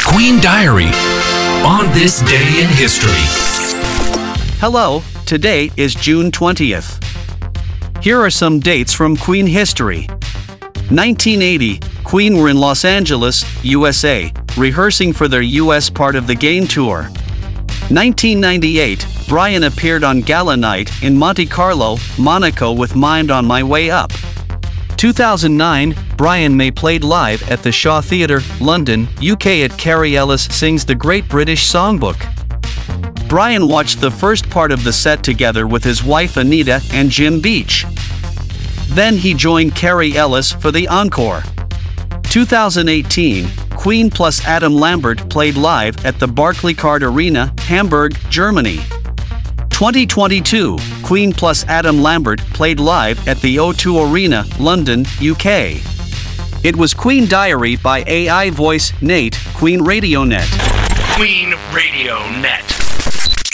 Queen Diary on this day in history. Hello, today is June 20th. Here are some dates from Queen history. 1980, Queen were in Los Angeles, USA, rehearsing for their US part of the Gain Tour. 1998, Brian appeared on Gala Night in Monte Carlo, Monaco with Mind on My Way Up. 2009, Brian May played live at the Shaw Theatre, London, UK at Carrie Ellis Sings the Great British Songbook. Brian watched the first part of the set together with his wife Anita and Jim Beach. Then he joined Carrie Ellis for the encore. 2018, Queen plus Adam Lambert played live at the Barclaycard Arena, Hamburg, Germany. 2022, Queen plus Adam Lambert played live at the O2 Arena, London, UK. It was Queen Diary by AI voice Nate, Queen Radio Net. Queen Radio Net.